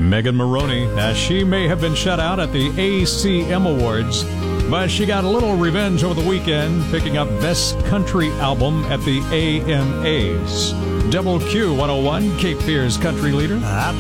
Megan Maroney. Now, she may have been shut out at the ACM Awards, but she got a little revenge over the weekend, picking up Best Country Album at the AMAs. Double Q 101, Cape Fear's country leader.